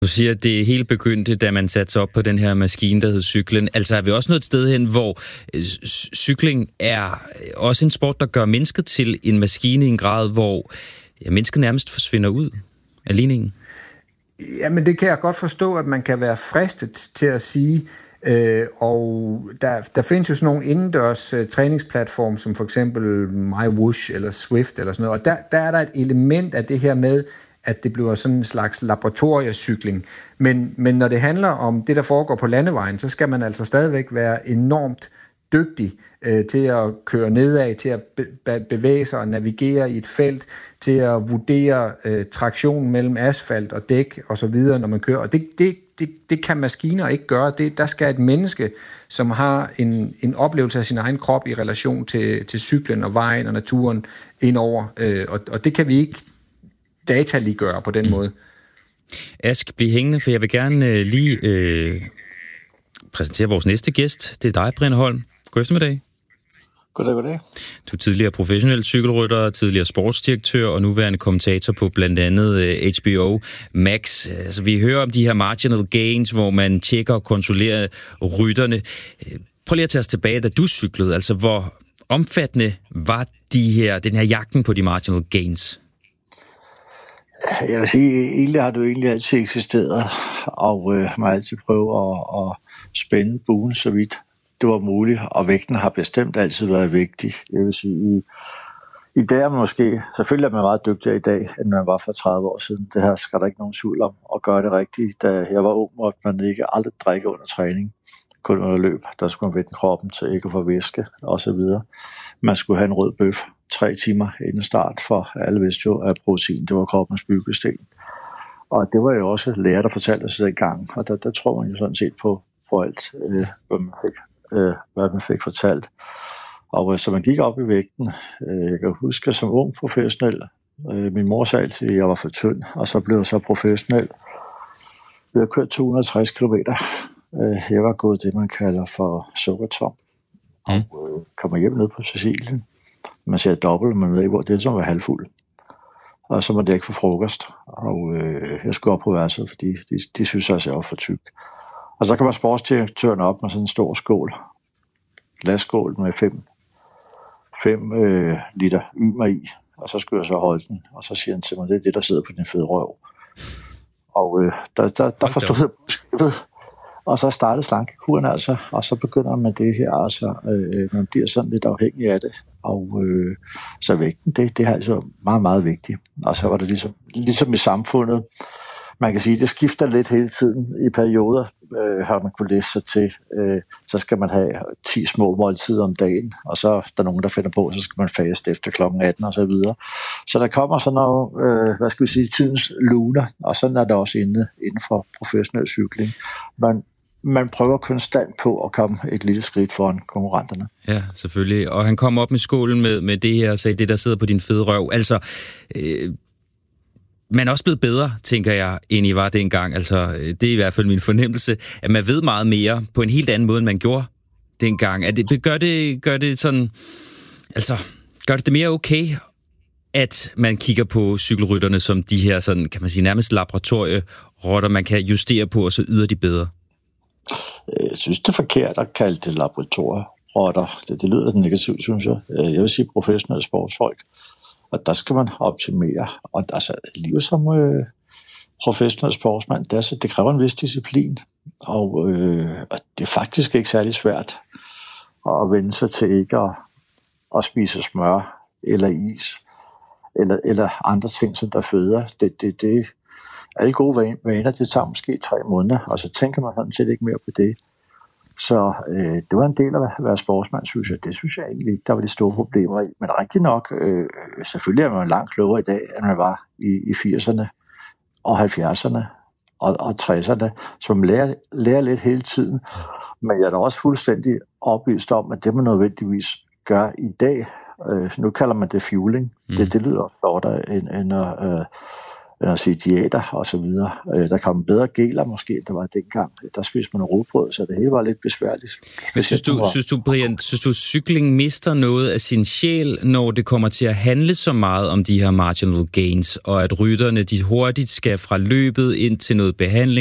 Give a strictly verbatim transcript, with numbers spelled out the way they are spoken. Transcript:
Du siger, at det hele begyndte, da man satte sig op på den her maskine, der hed cyklen. Altså er vi også nået et sted hen, hvor cykling er også en sport, der gør mennesket til en maskine i en grad, hvor ja, mennesket nærmest forsvinder ud af ligningen? Jamen det kan jeg godt forstå, at man kan være fristet til at sige, øh, og der, der findes jo sådan nogle indendørs uh, træningsplatform, som for eksempel MyWhoosh eller Swift eller sådan noget, og der, der er der et element af det her med, at det bliver sådan en slags laboratoriecykling. Men, men når det handler om det, der foregår på landevejen, så skal man altså stadigvæk være enormt dygtig øh, til at køre nedad, til at be- bevæge sig og navigere i et felt, til at vurdere øh, traktionen mellem asfalt og dæk og så videre, når man kører. Og det, det, det, det kan maskiner ikke gøre. Det, der skal et menneske, som har en, en oplevelse af sin egen krop i relation til, til cyklen og vejen og naturen indover. Øh, og, og det kan vi ikke dataliggøre på den mm. måde. Ask, bliv hængende, for jeg vil gerne øh, lige øh, præsentere vores næste gæst. Det er dig, Brian Holm. God eftermiddag. Goddag, goddag. Du er tidligere professionel cykelrytter, tidligere sportsdirektør og nuværende kommentator på blandt andet øh, H B O Max. Altså, vi hører om de her marginal gains, hvor man tjekker og kontrollerer rytterne. Prøv lige at tage os tilbage, da du cyklede. Altså, hvor omfattende var de her, den her jagten på de marginal gains? Jeg vil sige, egentlig har det jo egentlig altid eksisteret, og øh, man har altid prøvet at, at spænde buen så vidt det var muligt, og vægten har bestemt altid været vigtig. Jeg vil sige, i, i dag er man måske, selvfølgelig er man meget dygtigere i dag, end man var for tredive år siden. Det her skal der ikke nogen tvivl om at gøre det rigtigt. Da jeg var ung, måtte man ikke aldrig drikke under træning, kun under løb. Der skulle man vende kroppen til ikke at få væske osv. Man skulle have en rød bøf tre timer inden start, for alle vidste jo, at protein, det var kroppens byggesten. Og det var jo også lærer, der fortalte os dengang, og der, der tror man jo sådan set på, på alt, øh, hvad, man fik, øh, hvad man fik fortalt. Og øh, så man gik op i vægten. Øh, jeg kan huske, at som ung professionel, øh, min mor sagde altid, at jeg var for tynd, og så blev jeg så professionel. Vi har kørt to hundrede og tres kilometer. Øh, jeg var gået det, man kalder for sukkertom, og øh, kommer hjem ned på Sicilien. Man ser dobbelt, man ved ikke, hvor det er, som var halvfuld. Og så måtte jeg ikke få frokost, og øh, jeg skulle op på værelset, fordi de, de synes også, at jeg var for tyk. Og så kommer sportsdirektøren op med sådan en stor skål, glasskål med fem, fem øh, liter ymer i, og så skulle jeg så holde den, og så siger han til mig, det er det, der sidder på din fede røv. Og øh, der, der, der forstod jeg beskyttet. Og så startede slankekuren altså, og så begynder man det her, altså, øh, man bliver sådan lidt afhængig af det, og øh, så vægten, det, det er altså meget, meget vigtigt. Og så var det ligesom, ligesom i samfundet, man kan sige, det skifter lidt hele tiden i perioder, øh, har man kunne læse sig til, øh, så skal man have ti små måltider om dagen, og så er der nogen, der finder på, så skal man faste efter klokken atten og så videre. Så der kommer sådan noget, øh, hvad skal vi sige, tidens luner, og sådan er det også inde, inden for professionel cykling. Man Man prøver konstant på at komme et lille skridt foran konkurrenterne. Ja, selvfølgelig. Og han kom op med skålen med, med det her og sagde, det der sidder på din fede røv. Altså, øh, man er også blevet bedre, tænker jeg, end I var dengang. Altså, det er i hvert fald min fornemmelse, at man ved meget mere på en helt anden måde, end man gjorde dengang. Er det, gør, det, gør det sådan, altså, gør det det mere okay, at man kigger på cykelrytterne som de her, sådan, kan man sige, nærmest laboratorierotter, man kan justere på, og så yder de bedre? Jeg synes, det er forkert at kalde det laboratorierotter. Det, det lyder negativt, synes jeg. Jeg vil sige professionelle sportsfolk. Og der skal man optimere. Og altså, livet som øh, professionel sportsmand, det, altså, det kræver en vis disciplin. Og, øh, og det er faktisk ikke særlig svært at vende sig til ikke at, at spise smør eller is eller, eller andre ting, som der føder. Det, det, det alle gode vaner, det tager måske tre måneder, og så tænker man sådan set ikke mere på det. Så øh, det var en del af at være sportsmand, synes jeg. Det synes jeg egentlig ikke, der var de store problemer i. Men rigtig nok, øh, selvfølgelig er man langt klogere i dag, end man var i, i firserne og halvfjerdserne og, og tresserne. Så man lærer, lærer lidt hele tiden. Men jeg er da også fuldstændig oplyst om, at det man nødvendigvis gør i dag, øh, nu kalder man det fueling. Mm. Det, det lyder også flottere end, end at... Øh, at sige, diæter og så videre. Der kom bedre geler måske, end der var dengang. Der spiste man rugbrød, så det hele var lidt besværligt. Men synes du, synes du, Brian, synes du, cykling mister noget af sin sjæl, når det kommer til at handle så meget om de her marginal gains, og at rytterne de hurtigt skal fra løbet ind til noget behandling,